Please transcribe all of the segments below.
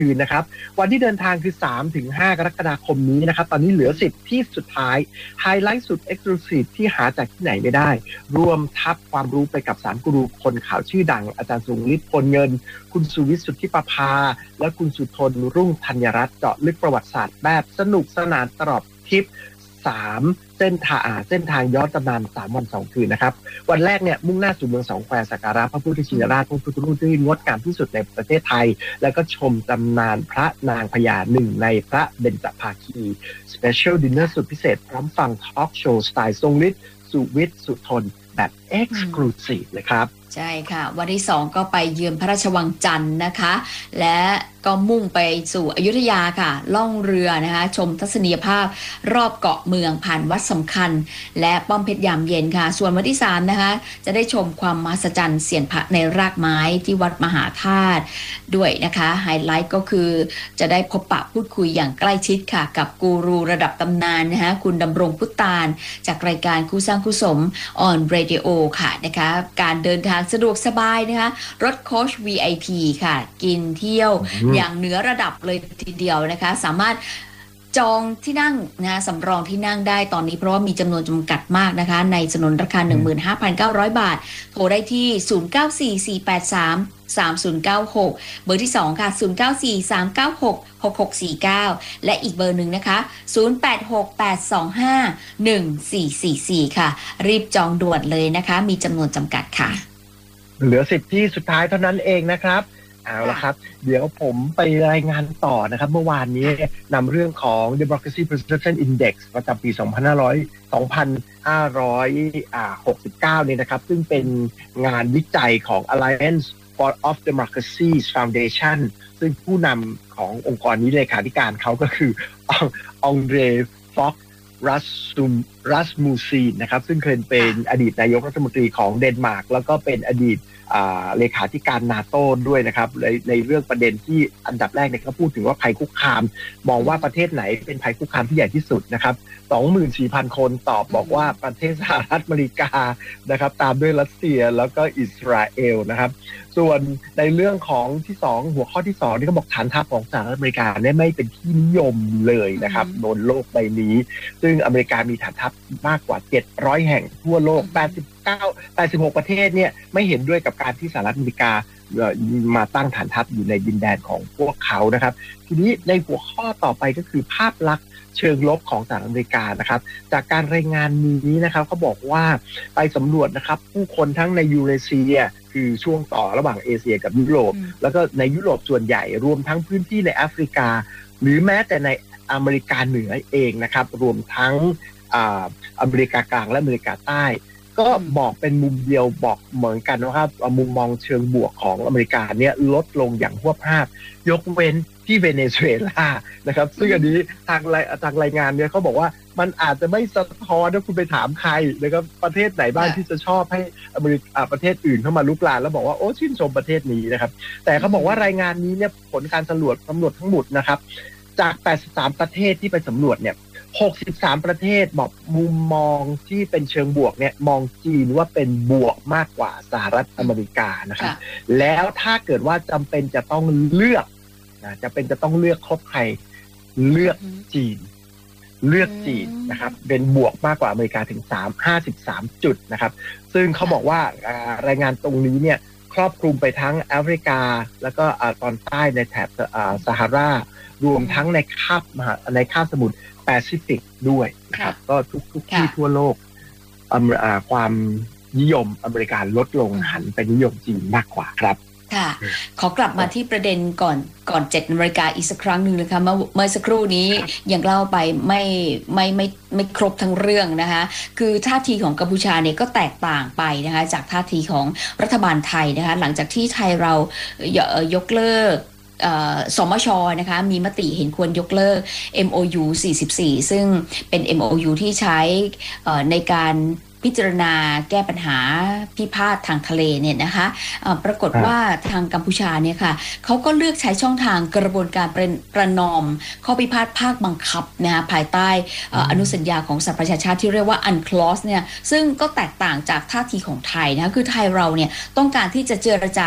คืนนะครับวันที่เดินทางคือ 3-5 กรกฎาคมนี้นะครับตอนนี้เหลือ10ที่สุดท้ายไฮไลท์สุด Exclusive ที่หาจากที่ไหนไม่ได้รวมทับความรู้ไปกับ3กูรูคนข่าวชื่อดังอาจารย์สุฤทธิ์พลเงินคุณสุวิทย์สุทธิประภาและคุณสุทนรุ่งธัญรัตน์เจาะลึกประวัติศาสตร์แบบสนุกสนานตลอดทริป3เส้นทางย้อนตำนาน3 วัน 2 คืนนะครับวันแรกเนี่ยมุ่งหน้าสู่เมืองสองแควสักการะพระพุทธชินราชพระพุทธรูปที่งดงามที่สุดในประเทศไทยแล้วก็ชมตำนานพระนางพญาหนึ่งในพระเบญจภาคีสเปเชียลดินเนอร์สุดพิเศษพร้อมฟังทอล์กโชว์สไตล์ทรงฤทธิ์สุวิทย์สุทนแบบ Exclusive เลยครับใช่ค่ะวันที่2ก็ไปเยือนพระราชวังจันทร์นะคะและก็มุ่งไปสู่อยุธยาค่ะล่องเรือนะคะชมทัศนียภาพรอบเกาะเมืองผ่านวัดสำคัญและป้อมเพชรยามเย็นค่ะส่วนวันที่3นะคะจะได้ชมความมหัศจรรย์เสียนพระในรากไม้ที่วัดมหาธาตุด้วยนะคะไฮไลท์ก็คือจะได้พบปะพูดคุยอย่างใกล้ชิดค่ะกับกูรูระดับตำนานนะคะคุณดำรงพุตานจากรายการคู่สร้างคู่สม on radio ค่ะนะคะการเดินทางสะดวกสบายนะคะรถโค้ช VIP ค่ะกินเที่ยวอย่างเหนือระดับเลยทีเดียวนะคะสามารถจองที่นั่งนะสำรองที่นั่งได้ตอนนี้เพราะว่ามีจำนวนจำกัดมากนะคะในสนนราคา 15,900 บาทโทรได้ที่ 0944833096 เบอร์ที่2ค่ะ0943966649และอีกเบอร์หนึ่งนะคะ0868251444ค่ะรีบจองด่วนเลยนะคะมีจำนวนจำกัดค่ะเหลือ10ที่สุดท้ายเท่านั้นเองนะครับเอาละครับเดี๋ยวผมไปรายงานต่อนะครับเมื่อวานนี้นำเรื่องของ Democracy Perception Index ประจำปี 2569 เนี่ยนะครับซึ่งเป็นงานวิจัยของ Alliance of Democracies Foundation ซึ่งผู้นำขององค์กรนี้เลขาธิการเขาก็คือองเดรฟ็อกรัสมูซีนนะครับซึ่งเคยเป็นอดีตนายกรัฐมนตรีของเดนมาร์กแล้วก็เป็นอดีตเลขาธิการนาโต้ด้วยนะครับในเรื่องประเด็นที่อันดับแรกเนี่ยก็พูดถึงว่าภัยคุกคามมองว่าประเทศไหนเป็นภัยคุกคามที่ใหญ่ที่สุดนะครับ 24,000 คนตอบบอกว่าประเทศสหรัฐอเมริกานะครับตามด้วยรัสเซียแล้วก็อิสราเอลนะครับส่วนในเรื่องของที่2หัวข้อที่2นี่ก็บอกฐานทัพของสหรัฐอเมริกาเนี่ยไม่เป็นที่นิยมเลยนะครับบนโลกใบนี้ซึ่งอเมริกามีฐานทัพมากกว่า700แห่งทั่วโลก86ประเทศเนี่ยไม่เห็นด้วยกับการที่สหรัฐอเมริกามาตั้งฐานทัพอยู่ในดินแดนของพวกเขานะครับทีนี้ในหัวข้อต่อไปก็คือภาพลักษณ์เชิงลบของสหรัฐอเมริกานะครับจากการรายงานนี้นะครับเขาบอกว่าไปสำรวจนะครับผู้คนทั้งในยูเรเซียคือช่วงต่อระหว่างเอเชียกับยุโรปแล้วก็ในยุโรปส่วนใหญ่รวมทั้งพื้นที่ในแอฟริกาหรือแม้แต่ในอเมริกาเหนือเองนะครับรวมทั้งอเมริกากลางและอเมริกาใต้ก็บอกเป็นมุมเดียวบอกเหมือนกันนะครับมุมมองเชิงบวกของอเมริกาเนี่ยลดลงอย่างหวบภาพยกเว้นที่เวเนซุเอลานะครับซึ่งอันนี้ทางรายงานเนี่ยเขาบอกว่ามันอาจจะไม่สะท้อนถ้าคุณไปถามใครนะครับประเทศไหนบ้างที่จะชอบให้ประเทศอื่นเข้ามาลุกลานแล้วบอกว่าโอ้ชื่นชมประเทศนี้นะครับแต่เขาบอกว่ารายงานนี้เนี่ยผลการสำรวจทั้งหมดนะครับจาก83ประเทศที่ไปสำรวจเนี่ย63ประเทศบอกมุมมองที่เป็นเชิงบวกเนี่ยมองจีนว่าเป็นบวกมากกว่าสหรัฐอเมริกานะครับแล้วถ้าเกิดว่าจำเป็นจะต้องเลือกจะต้องเลือกคบใครเลือกจีนนะครับเป็นบวกมากกว่าอเมริกาถึง53จุดนะครับซึ่งเขาบอกว่ารายงานตรงนี้เนี่ยครอบคลุมไปทั้งแอฟริกาแล้วก็ตอนใต้ในแถบซาฮารารวมทั้งในคาบสมุทรแปซิฟิกด้วยนะครับก็ทุกที่ทั่วโลกความนิยมอเมริกาลดลงหันไปนิยมจีนมากกว่าครับค่ะขอกลับมาที่ประเด็นก่อน7 นาฬิกาอีกสักครั้งหนึ่งนะคะเมื่อสักครู่นี้ยังเล่าไปไม่ครบทั้งเรื่องนะคะคือท่าทีของกัมพูชาเนี่ยก็แตกต่างไปนะคะจากท่าทีของรัฐบาลไทยนะคะหลังจากที่ไทยเรายกเลิกสมช.นะคะมีมติเห็นควรยกเลิก MOU 44ซึ่งเป็น MOU ที่ใช้ในการพิจารณาแก้ปัญหาพิพาททางทะเลเนี่ยนะคะปรากฏว่าทางกัมพูชาเนี่ยค่ะเขาก็เลือกใช้ช่องทางกระบวนการประนอมข้อพิพาทภาคบังคับนะคะภายใต้อนุสัญญาของสหประชาชาติที่เรียกว่า UNCLOS เนี่ยซึ่งก็แตกต่างจากท่าทีของไทยนะคือไทยเราเนี่ยต้องการที่จะเจรจา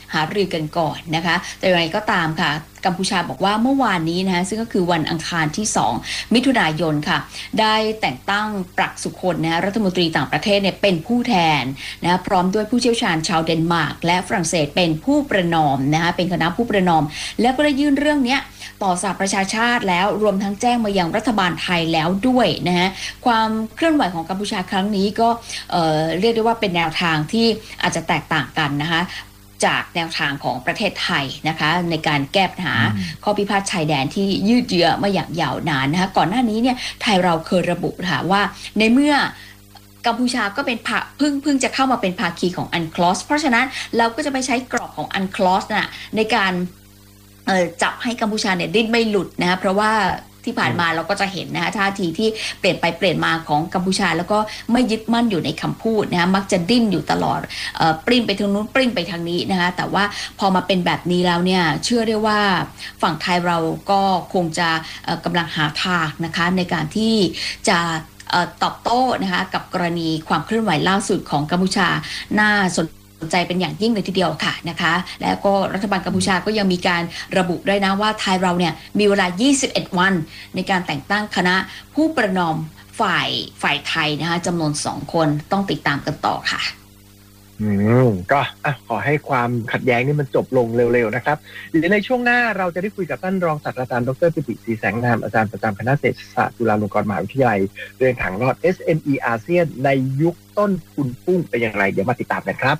หารือกันก่อนนะคะแต่อย่างไรก็ตามค่ะกัมพูชาบอกว่าเมื่อวานนี้นะคะซึ่งก็คือวันอังคารที่2มิถุนายนค่ะได้แต่งตั้งปรักสุคนนะรัฐมนตรีต่างประเทศเนี่ยเป็นผู้แทนนะพร้อมด้วยผู้เชี่ยวชาญชาวเดนมาร์กและฝรั่งเศสเป็นผู้ประนอมนะคะเป็นคณะผู้ประนอมแล้วก็ได้ยื่นเรื่องนี้ต่อสหประชาชาติแล้วรวมทั้งแจ้งมายังรัฐบาลไทยแล้วด้วยนะฮะความเคลื่อนไหวของกัมพูชาครั้งนี้ก็เรียกได้ว่าเป็นแนวทางที่อาจจะแตกต่างกันนะคะจากแนวทางของประเทศไทยนะคะในการแก้ปัญหาข้อพิพาทชายแดนที่ยืดเยื้อมาอย่างยาวนานนะคะก่อนหน้านี้เนี่ยไทยเราเคยระบุค่ะว่าในเมื่อกัมพูชาก็เป็นเพิ่งจะเข้ามาเป็นภาคีของอันคลอสเพราะฉะนั้นเราก็จะไปใช้กรอบของอันคลอสน่ะในการจับให้กัมพูชาเนี่ยดิ้นไม่หลุดนะเพราะว่าที่ผ่านมาเราก็จะเห็นนะคะท่าทีที่เปลี่ยนไปเปลี่ยนมาของกัมพูชาแล้วก็ไม่ยึดมั่นอยู่ในคำพูดนะคะมักจะดิ้นอยู่ตลอดปริ้นไปทางนู้นปริ้นไปทางนี้นะคะแต่ว่าพอมาเป็นแบบนี้แล้วเนี่ยเชื่อได้ว่าฝั่งไทยเราก็คงจะกำลังหาทางนะคะในการที่จะตอบโต้นะคะกับกรณีความเคลื่อนไหวล่าสุดของกัมพูชาน่าสนใจเป็นอย่างยิ่งเลยทีเดียวค่ะนะคะแล้วก็รัฐบาลกัมพูชาก็ยังมีการระบุด้วยนะว่าไทยเราเนี่ยมีเวลา21วันในการแต่งตั้งคณะผู้ประนอมฝ่ายไทยนะคะจำนวน2คนต้องติดตามกันต่อค่ะก็ขอให้ความขัดแย้งนี่มันจบลงเร็วๆนะครับเดี๋ยวในช่วงหน้าเราจะได้คุยกับท่านรองศาสตราจารย์ดร.ปิติ ศรีแสงนามอาจารย์ประจำคณะเศรษฐศาสตร์จุฬาลงกรณ์มหาวิทยาลัยเรื่องทางรอด SME อาเซียนในยุคต้นทุนพุ่งเป็นอย่างไรเดี๋ยวมาติดตามกันครับ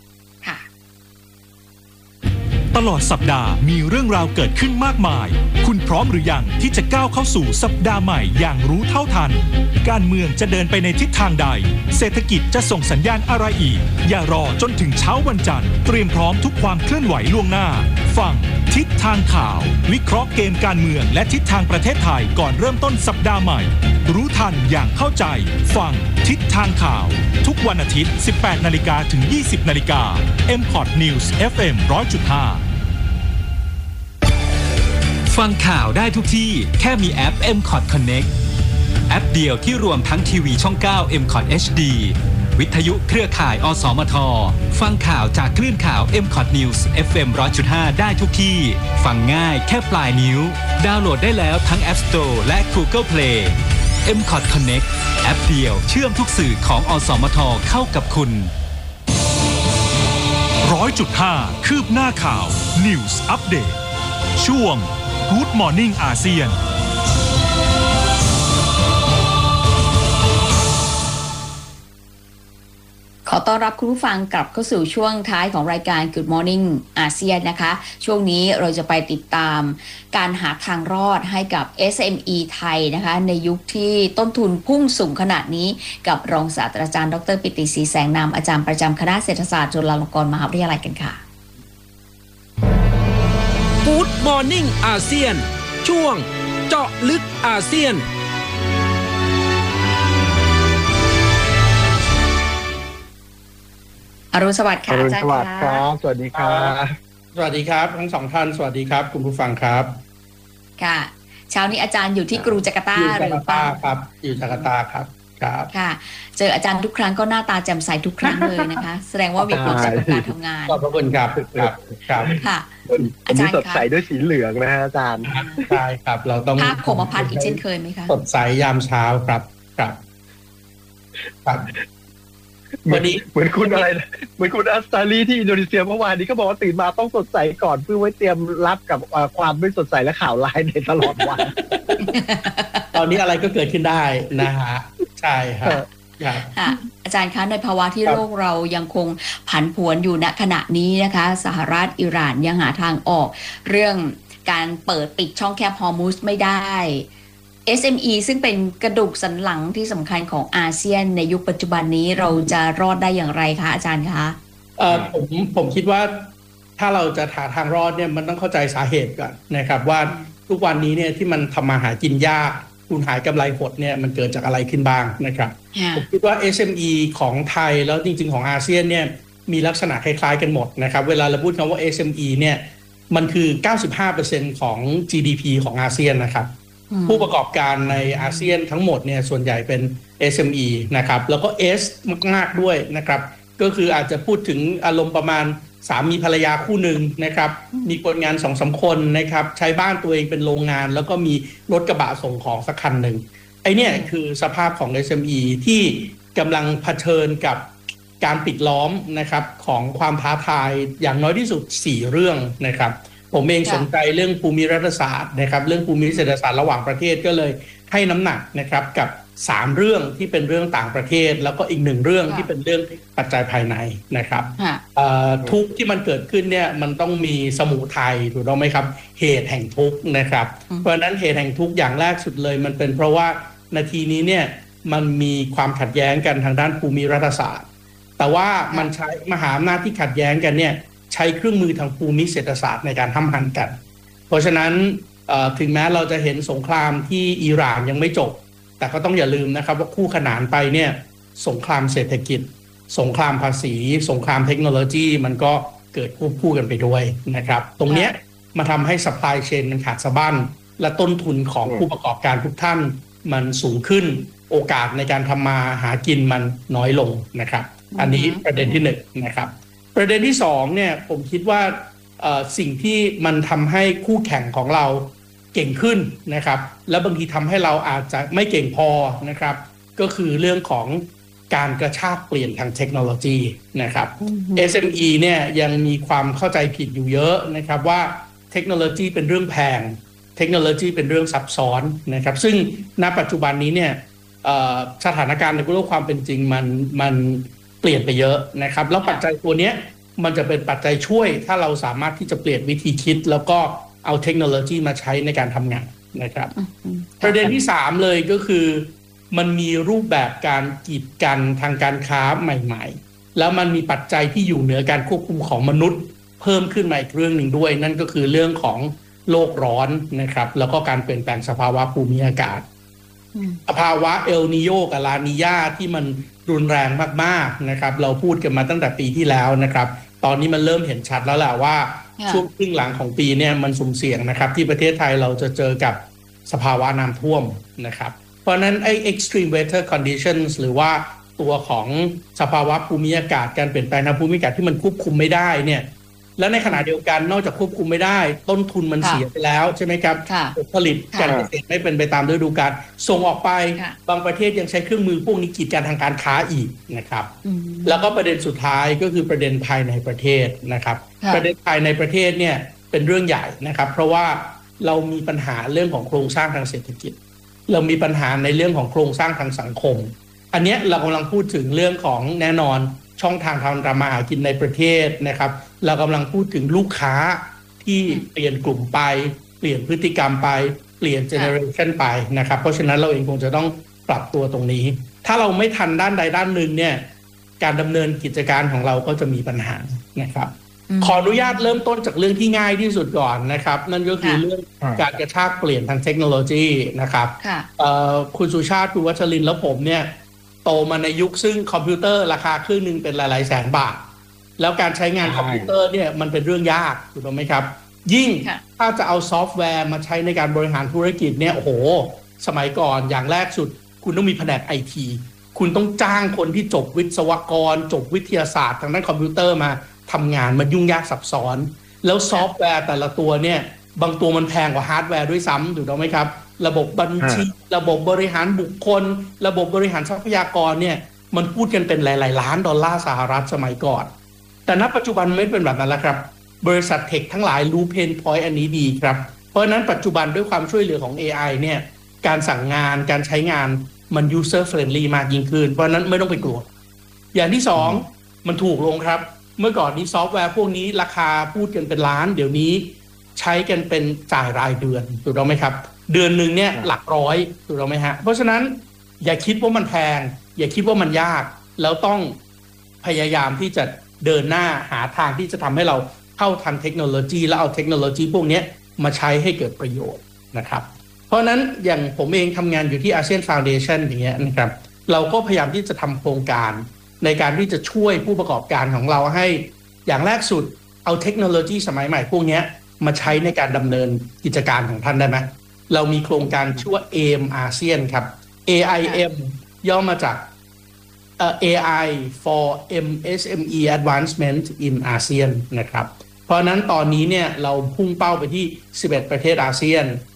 ตลอดสัปดาห์มีเรื่องราวเกิดขึ้นมากมายคุณพร้อมหรือยังที่จะก้าวเข้าสู่สัปดาห์ใหม่อย่างรู้เท่าทันการเมืองจะเดินไปในทิศทางใดเศรษฐกิจจะส่งสัญญาณอะไรอีกอย่ารอจนถึงเช้าวันจันทร์เตรียมพร้อมทุกความเคลื่อนไหวล่วงหน้าฟังทิศทางข่าววิเคราะห์เกมการเมืองและทิศทางประเทศไทยก่อนเริ่มต้นสัปดาห์ใหม่รู้ทันอย่างเข้าใจฟังทิศทางข่าวทุกวันอาทิตย์ 18 นาฬิกาถึง 20 นาฬิกา MPort News FM 100.5ฟังข่าวได้ทุกที่แค่มีแอป MCOT Connect แอปเดียวที่รวมทั้งทีวีช่อง 9 MCOT HD วิทยุเครือข่ายอสมทฟังข่าวจากคลื่นข่าว MCOT News FM 100.5 ได้ทุกที่ฟังง่ายแค่ปลายนิ้วดาวน์โหลดได้แล้วทั้ง App Store และ Google Play MCOT Connect แอปเดียวเชื่อมทุกสื่อของอสมทเข้ากับคุณ 100.5 คืบหน้าข่าว News Update ช่วงGood Morning อาเซียนขอต้อนรับคุณผู้ฟังกลับเข้าสู่ช่วงท้ายของรายการ Good Morning อาเซียนนะคะช่วงนี้เราจะไปติดตามการหาทางรอดให้กับ SME ไทยนะคะในยุคที่ต้นทุนพุ่งสูงขนาดนี้กับรองศาสตราจารย์ดร.ปิติ ศรีแสงนามอาจารย์ประจำคณะเศรษฐศาสตร์จุฬาลงกรณ์มหาวิทยาลัยกันค่ะ Good Morning อาเซียนช่วงเจาะลึกอาเซียนอรุณสวัสดิ์ค่ะอาจารย์สวัสดีครับสวัสดีครับสวัสดีครับทั้งสองท่านสวัสดีครับคุณผู้ฟังครับค่ะเช้านี้อาจารย์อยู่ที่กรุงจาการ์ตาหรือเปล่าครับอยู่จาการ์ตาครับครับค่ะเจออาจารย์ทุกครั้งก็หน้าตาแจ่มใสทุกครั้งเลยนะคะแสดงว่ามีความสุขกับการทำงานขอบคุณครับครับค่ะอาจารย์สดใสด้วยสีเหลืองนะฮะอาจารย์ใช่ครับเราต้องภาพโคมพัดอีกเช่นเคยไหมคะสดใสยามเช้าครับเหมือนคุณอะไรเหมือนคุณอัสตาลีที่อินโดนีเซียเมื่อวานนี้ก็บอกว่าตื่นมาต้องสดใสก่อนเพื่อไว้เตรียมรับกับความไม่สดใสและข่าวร้ายในตลอดวันตอนนี้อะไรก็เกิดขึ้นได้นะฮะใช่ครับอาจารย์คะในภาวะที่โลกเรายังคงผันผวนอยู่ณขณะนี้นะคะสหรัฐอิหร่านยังหาทางออกเรื่องการเปิดปิดช่องแคบฮอร์มุสไม่ได้ SME ซึ่งเป็นกระดูกสันหลังที่สำคัญของอาเซียนในยุคปัจจุบันนี้เราจะรอดได้อย่างไรคะอาจารย์คะผมคิดว่าถ้าเราจะหาทางรอดเนี่ยมันต้องเข้าใจสาเหตุก่อนนะครับว่าทุกวันนี้เนี่ยที่มันทำมาหากินยากคุณหายกำไรหดเนี่ยมันเกิดจากอะไรขึ้นบ้างนะครับผมคิดว่า SME ของไทยแล้วจริงๆของอาเซียนเนี่ยมีลักษณะคล้ายๆกันหมดนะครับเวลาเราพูดคำว่า SME เนี่ยมันคือ 95% ของ GDP ของอาเซียนนะครับผู้ประกอบการในอาเซียนทั้งหมดเนี่ยส่วนใหญ่เป็น SME นะครับแล้วก็ S มากๆด้วยนะครับก็คืออาจจะพูดถึงอารมณ์ประมาณสามีภรรยาคู่หนึ่งนะครับมีคนงาน 2-3 คนนะครับใช้บ้านตัวเองเป็นโรงงานแล้วก็มีรถกระบะส่งของสักคันหนึ่งไอ้เนี่ยคือสภาพของ SME ที่กำลังเผชิญกับการปิดล้อมนะครับของความท้าทายอย่างน้อยที่สุด4เรื่องนะครับผมเองสนใจเรื่องภูมิรัฐศาสตร์นะครับเรื่องภูมิเศรษฐศาสตร์ระหว่างประเทศก็เลยให้น้ำหนักนะครับกับ3เรื่องที่เป็นเรื่องต่างประเทศแล้วก็อีก1เรื่องที่เป็นเรื่องปัจจัยภายในนะครับทุกที่มันเกิดขึ้นเนี่ยมันต้องมีสมุทัยถูกต้องไหมครับเหตุแห่งทุกข์นะครับเพราะฉะนั้นเหตุแห่งทุกข์อย่างแรกสุดเลยมันเป็นเพราะว่านาทีนี้เนี่ยมันมีความขัดแย้งกันทางด้านภูมิรัฐศาสตร์แต่ว่ามันใช้มหาอำนาจที่ขัดแย้งกันเนี่ยใช้เครื่องมือทางภูมิเศรษฐศาสตร์ในการห้ำหั่นกันเพราะฉะนั้นถึงแม้เราจะเห็นสงครามที่อิหร่านยังไม่จบแต่ก็ต้องอย่าลืมนะครับว่าคู่ขนานไปเนี่ยสงครามเศรษฐกิจสงครามภาษีสงครามเทคโนโลยีมันก็เกิดควบคู่กันไปด้วยนะครับตรงเนี้ยมาทำให้ supply chain มันขาดสะบั้นและต้นทุนของผู้ประกอบการทุกท่านมันสูงขึ้นโอกาสในการทำมาหากินมันน้อยลงนะครับอันนี้ประเด็นที่1นะครับประเด็นที่2เนี่ยผมคิดว่าสิ่งที่มันทำให้คู่แข่งของเราเก่งขึ้นนะครับและบางทีทำให้เราอาจจะไม่เก่งพอนะครับก็คือเรื่องของการกระชากเปลี่ยนทางเทคโนโลยีนะครับ SME เนี่ยยังมีความเข้าใจผิดอยู่เยอะนะครับว่าเทคโนโลยีเป็นเรื่องแพงเทคโนโลยีเป็นเรื่องซับซ้อนนะครับซึ่งณปัจจุบันนี้เนี่ยสถานการณ์ในโลกความเป็นจริงมันเปลี่ยนไปเยอะนะครับแล้วปัจจัยตัวนี้มันจะเป็นปัจจัยช่วยถ้าเราสามารถที่จะเปลี่ยนวิธีคิดแล้วก็เอาเทคโนโลยีมาใช้ในการทำงานนะครับประเด็นที่3เลยก็คือมันมีรูปแบบการกีดกันทางการค้าใหม่ๆแล้วมันมีปัจจัยที่อยู่เหนือการควบคุมของมนุษย์เพิ่มขึ้นมาอีกเรื่องหนึ่งด้วยนั่นก็คือเรื่องของโลกร้อนนะครับแล้วก็การเปลี่ยนแปลงสภาวะภูมิอากาศสภาวะเอลนีโญกับลานีญาที่มันรุนแรงมากๆนะครับเราพูดกันมาตั้งแต่ปีที่แล้วนะครับตอนนี้มันเริ่มเห็นชัดแล้วแหละว่าช่วงครึ่งหลังของปีเนี่ยมันสุ่มเสี่ยงนะครับที่ประเทศไทยเราจะเจอกับสภาวะน้ำท่วมนะครับเพราะนั้นไอ้ extreme weather conditions หรือว่าตัวของสภาวะภูมิอากาศการเปลี่ยนแปลงทางภูมิอากาศที่มันควบคุมไม่ได้เนี่ยและในขณะเดียวกันนอกจากควบคุมไม่ได้ต้นทุนมันเสียไปแล้วใช่ไหมครับผลิตการเกษตรไม่เป็นไปตามฤดูกาลส่งออกไปบางประเทศยังใช้เครื่องมือพวกนี้กีดกันทางการค้าอีกนะครับแล้วก็ประเด็นสุดท้ายก็คือประเด็นภายในประเทศนะครับประเด็นภายในประเทศเนี่ยเป็นเรื่องใหญ่นะครับเพราะว่าเรามีปัญหาเรื่องของโครงสร้างทางเศรษฐกิจเรามีปัญหาในเรื่องของโครงสร้างทางสังคมอันนี้เรากำลังพูดถึงเรื่องของแน่นอนช่องทางทำมาหากินในประเทศนะครับเรากำลังพูดถึงลูกค้าที่เปลี่ยนกลุ่มไปเปลี่ยนพฤติกรรมไปเปลี่ยนเจเนอเรชันไปนะครับเพราะฉะนั้นเราเองคงจะต้องปรับตัวตรงนี้ถ้าเราไม่ทันด้านใดด้านหนึ่งเนี่ยการดำเนินกิจการของเราก็จะมีปัญหานะครับขออนุญาตเริ่มต้นจากเรื่องที่ง่ายที่สุดก่อนนะครับนั่นก็คือเรื่องการกระชากเปลี่ยนทางเทคโนโลยีนะครับคุณสุชาติคุณวัชรินทร์และผมเนี่ยโตมาในยุคซึ่งคอมพิวเตอร์ราคาเครื่องนึงเป็นหลายๆแสนบาทแล้วการใช้งานคอมพิวเตอร์เนี่ยมันเป็นเรื่องยากถูกต้องไหมครับยิ่งถ้าจะเอาซอฟต์แวร์มาใช้ในการบริหารธุรกิจเนี่ยโอ้โหสมัยก่อนอย่างแรกสุดคุณต้องมีแผนก IT คุณต้องจ้างคนที่จบวิศวกรจบวิทยาศาสตร์ทางด้านคอมพิวเตอร์มาทำงานมันยุ่งยากซับซ้อนแล้วซอฟต์แวร์แต่ละตัวเนี่ยบางตัวมันแพงกว่าฮาร์ดแวร์ด้วยซ้ำถูกต้องไหมครับระบบบัญชีระบบบริหารบุคคลระบบบริหารทรัพยากรเนี่ยมันพูดกันเป็นหลายๆล้านดอลลาร์สหรัฐสมัยก่อนแต่ณปัจจุบันไม่เป็นแบบนั้นแล้วครับบริษัทเทคทั้งหลายรู้เพนพอยต์อันนี้ดีครับเพราะฉะนั้นปัจจุบันด้วยความช่วยเหลือของ AI เนี่ยการสั่งงานการใช้งานมัน user friendly มากยิ่งขึ้นเพราะนั้นไม่ต้องไปกลัวอย่างที่2มันถูกลงครับเมื่อก่อนนี้ซอฟต์แวร์พวกนี้ราคาพูดกันเป็นล้านเดี๋ยวนี้ใช้กันเป็นจ่ายรายเดือนถูกต้องไหมครับเดือนหนึ่งเนี่ยหลักร้อยถูกต้องไหมฮะเพราะฉะนั้นอย่าคิดว่ามันแพงอย่าคิดว่ามันยากแล้วต้องพยายามที่จะเดินหน้าหาทางที่จะทำให้เราเข้าทันเทคโนโลยีแล้วเอาเทคโนโลยีพวกนี้มาใช้ให้เกิดประโยชน์นะครับเพราะนั้นอย่างผมเองทำงานอยู่ที่ ASEAN Foundation อย่างเงี้ยนะครับเราก็พยายามที่จะทำโครงการในการที่จะช่วยผู้ประกอบการของเราให้อย่างแรกสุดเอาเทคโนโลยีสมัยใหม่พวกนี้มาใช้ในการดำเนินกิจการของท่านได้ไหมเรามีโครงการชื่อว่า AIM ASEAN ครับ AIM ย่อมาจาก AI for MSME Advancement in ASEAN นะครับเพราะนั้นตอนนี้เนี่ยเราพุ่งเป้าไปที่11ประเทศอาเซียน